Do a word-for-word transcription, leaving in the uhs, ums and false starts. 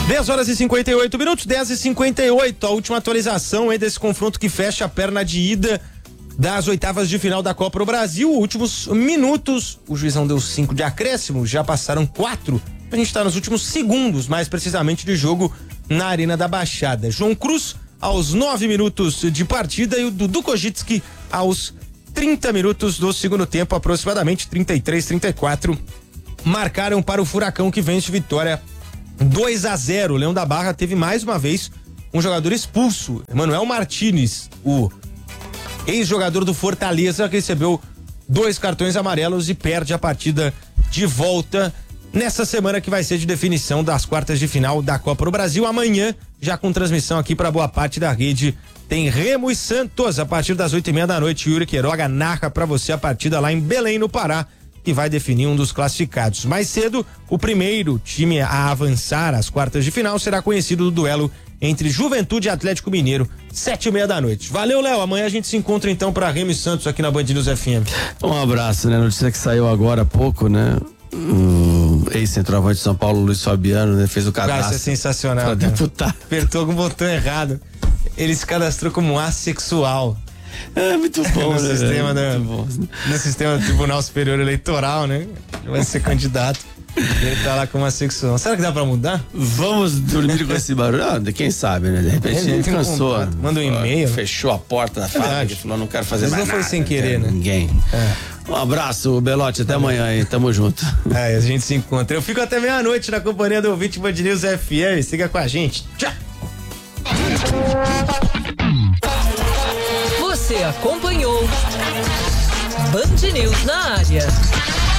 dez horas e cinquenta e oito minutos, dez e cinquenta e oito, a última atualização aí desse confronto que fecha a perna de ida das oitavas de final da Copa do Brasil. Últimos minutos, o juizão deu cinco de acréscimo, já passaram quatro. A gente tá nos últimos segundos, mais precisamente, de jogo na Arena da Baixada. João Cruz aos nove minutos de partida e o Dudu Kojitski aos trinta minutos do segundo tempo, aproximadamente trinta e três, trinta e quatro, marcaram para o Furacão, que vence vitória dois a zero. O Leão da Barra teve mais uma vez um jogador expulso, Emanuel Martínez, o ex-jogador do Fortaleza, que recebeu dois cartões amarelos e perde a partida de volta nessa semana que vai ser de definição das quartas de final da Copa do Brasil. Amanhã, já com transmissão aqui para boa parte da rede, tem Remo e Santos a partir das oito e meia da noite. Yuri Queiroga narra para você a partida lá em Belém, no Pará, que vai definir um dos classificados. Mais cedo, o primeiro time a avançar às quartas de final será conhecido do duelo entre Juventude e Atlético Mineiro, sete e meia da noite. Valeu, Léo. Amanhã a gente se encontra então para Remo e Santos aqui na Band News F M. Um abraço, né? Notícia que saiu agora há pouco, né? O ex-centroavante de São Paulo, Luiz Fabiano, né? Fez o cadastro. Cara, isso é sensacional. Pra deputado. Apertou algum botão errado. Ele se cadastrou como assexual. É muito bom, no né? Sistema é, do, bom. No sistema do Tribunal Superior Eleitoral, né? Vai ser candidato. Ele tá lá como assexual. Será que dá pra mudar? Vamos dormir com esse barulho? Ah, quem sabe, né? De repente ele, ele cansou. Um manda um e-mail. Fechou a porta da fábrica e falou, não quero fazer Mas mais não foi nada, sem querer, né? Ninguém. É. Um abraço, Belote, até amanhã aí, tamo junto. É, a gente se encontra. Eu fico até meia-noite na companhia do ouvinte Band News F M. Siga com a gente. Tchau! Você acompanhou Band News na área.